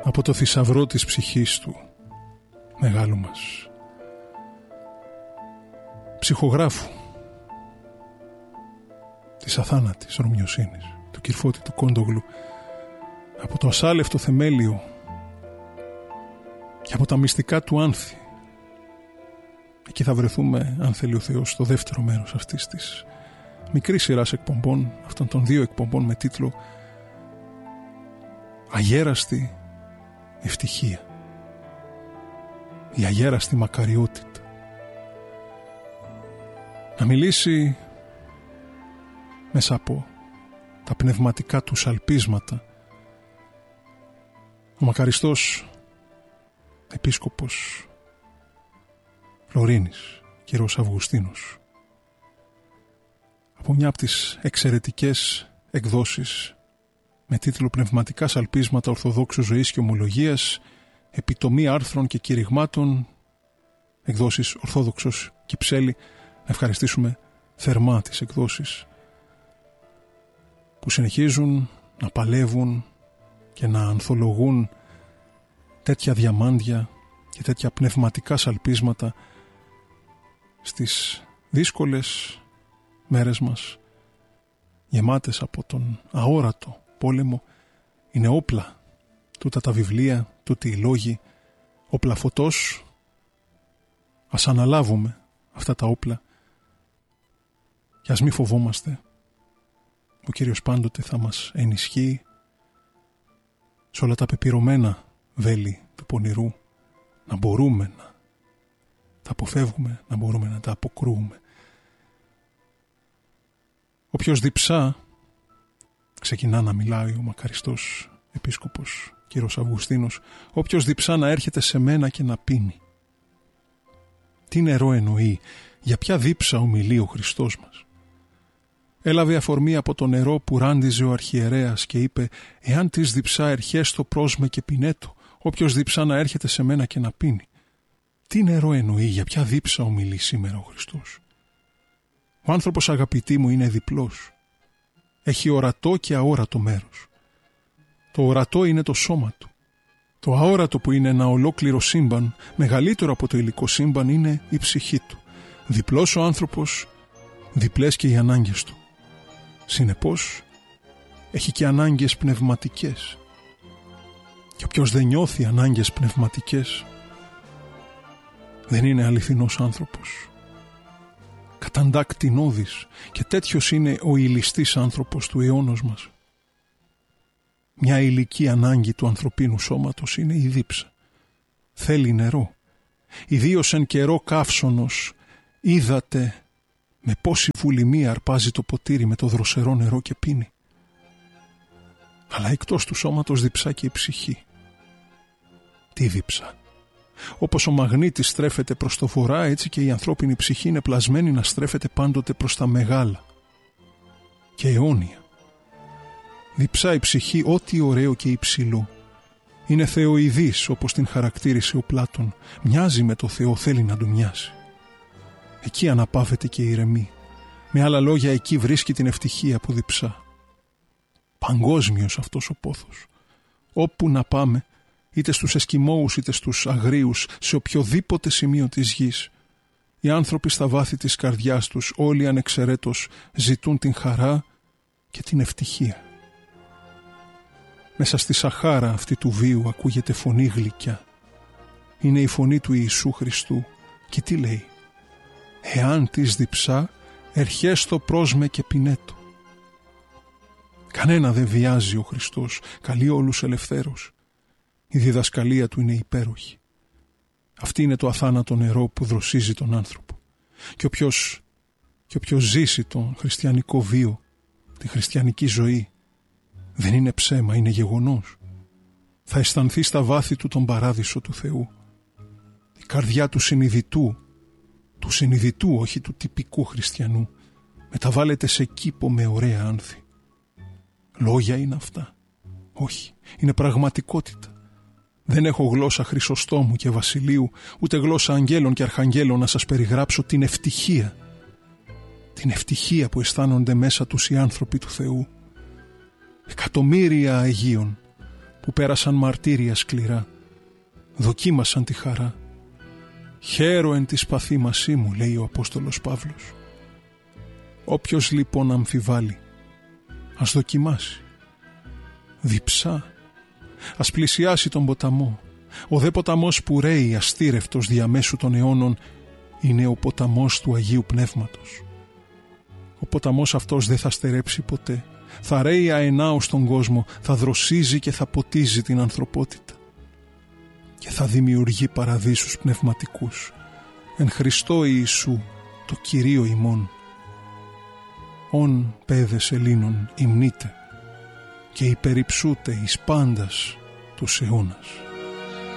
από το θησαυρό της ψυχής του μεγάλου μας ψυχογράφου της αθάνατης ρωμιοσύνης, του Κυρφώτη του Κόντογλου, από το ασάλευτο θεμέλιο και από τα μυστικά του άνθη. Εκεί θα βρεθούμε, αν θέλει ο Θεός, στο δεύτερο μέρος αυτής της μικρής σειράς εκπομπών, αυτών των 2 εκπομπών με τίτλο «Αγέραστη ευτυχία», η αγέραστη μακαριότητα. Να μιλήσει μέσα από τα πνευματικά του σαλπίσματα ο μακαριστός επίσκοπος Φλωρίνης, κ. Αυγουστίνος, από μια από τις εξαιρετικές εκδόσεις με τίτλο «Πνευματικά σαλπίσματα Ορθοδόξου Ζωής και Ομολογίας, επιτομή άρθρων και κηρυγμάτων», εκδόσεις Ορθόδοξος Κυψέλη. Να ευχαριστήσουμε θερμά τις εκδόσεις που συνεχίζουν να παλεύουν και να ανθολογούν τέτοια διαμάντια και τέτοια πνευματικά σαλπίσματα στις δύσκολες μέρες μας, γεμάτες από τον αόρατο πόλεμο. Είναι όπλα τούτα τα βιβλία, τούτοι οι λόγοι, όπλα φωτός. Ας αναλάβουμε αυτά τα όπλα και ας μη φοβόμαστε. Ο Κύριος πάντοτε θα μας ενισχύει σε όλα τα πεπειρωμένα βέλη του πονηρού, να μπορούμε να τα αποφεύγουμε, να μπορούμε να τα αποκρούουμε. Όποιος διψά, ξεκινά να μιλάει ο μακαριστός επίσκοπος κ. Αυγουστίνος, όποιος διψά να έρχεται σε μένα και να πίνει. Τι νερό εννοεί, για ποια δίψα ομιλεί ο Χριστός μας? Έλαβε αφορμή από το νερό που ράντιζε ο αρχιερέας και είπε «Εάν της διψά ερχέστο πρόσμε και πινέτο, όποιος διψά να έρχεται σε μένα και να πίνει». Τι νερό εννοεί, για ποια δίψα ομιλεί σήμερα ο Χριστός? Ο άνθρωπος, αγαπητοί μου, είναι διπλός. Έχει ορατό και αόρατο μέρος. Το ορατό είναι το σώμα του. Το αόρατο, που είναι ένα ολόκληρο σύμπαν, μεγαλύτερο από το υλικό σύμπαν, είναι η ψυχή του. Διπλός ο άνθρωπος, διπλές και οι ανάγκες του. Συνεπώς, έχει και ανάγκες πνευματικές. Και όποιος δεν νιώθει ανάγκες πνευματικές, δεν είναι αληθινός άνθρωπος. Καταντά κτηνώδης, και τέτοιος είναι ο ηλιστής άνθρωπος του αιώνος μας. Μια υλική ανάγκη του ανθρωπίνου σώματος είναι η δίψα. Θέλει νερό. Ιδίως εν καιρό καύσωνος, είδατε με πόση βουλημία αρπάζει το ποτήρι με το δροσερό νερό και πίνει. Αλλά εκτός του σώματος διψά και η ψυχή. Τι δίψα? Όπως ο μαγνήτης στρέφεται προς το βορρά, έτσι και η ανθρώπινη ψυχή είναι πλασμένη να στρέφεται πάντοτε προς τα μεγάλα και αιώνια. Διψά η ψυχή ό,τι ωραίο και υψηλό. Είναι θεοειδής, όπως την χαρακτήρισε ο Πλάτων. Μοιάζει με το Θεό, θέλει να του μοιάσει. Εκεί αναπαύεται και ηρεμεί. Με άλλα λόγια, εκεί βρίσκει την ευτυχία που διψά. Παγκόσμιος αυτός ο πόθος. Όπου να πάμε, είτε στους Εσκιμώους είτε στους Αγρίους, σε οποιοδήποτε σημείο της γης, οι άνθρωποι στα βάθη της καρδιάς τους, όλοι ανεξαιρέτως, ζητούν την χαρά και την ευτυχία. Μέσα στη σαχάρα αυτή του βίου ακούγεται φωνή γλυκιά. Είναι η φωνή του Ιησού Χριστού. Και τι λέει? «Εάν της διψά, ερχέστο πρόσμε και πινέτο». Κανένα δεν βιάζει ο Χριστός, καλεί όλους ελευθέρως. Η διδασκαλία του είναι υπέροχη. Αυτή είναι το αθάνατο νερό που δροσίζει τον άνθρωπο. Και όποιος ζήσει τον χριστιανικό βίο, τη χριστιανική ζωή, δεν είναι ψέμα, είναι γεγονός. Θα αισθανθεί στα βάθη του τον παράδεισο του Θεού. Η καρδιά του συνειδητού όχι του τυπικού χριστιανού, μεταβάλλεται σε κήπο με ωραία άνθη. Λόγια είναι αυτά? Όχι, είναι πραγματικότητα. Δεν έχω γλώσσα Χρυσοστόμου και Βασιλείου, ούτε γλώσσα αγγέλων και αρχαγγέλων να σας περιγράψω την ευτυχία. Την ευτυχία που αισθάνονται μέσα τους οι άνθρωποι του Θεού. Εκατομμύρια Αγίων που πέρασαν μαρτύρια σκληρά, δοκίμασαν τη χαρά. Χαίρο εν τη σπαθή μασί μου, λέει ο Απόστολος Παύλος. Όποιος λοιπόν αμφιβάλλει, ας δοκιμάσει. Διψά, ας πλησιάσει τον ποταμό. Ο δε ποταμός που ρέει αστήρευτος διαμέσου των αιώνων είναι ο ποταμός του Αγίου Πνεύματος. Ο ποταμός αυτός δεν θα στερέψει ποτέ. Θα ρέει αενάως στον κόσμο, θα δροσίζει και θα ποτίζει την ανθρωπότητα και θα δημιουργεί παραδείσους πνευματικούς εν Χριστώ Ιησού το Κυρίο ημών. Ον παιδες Ελλήνων υμνείτε και υπερυψούτε εις πάντας τους αιώνας.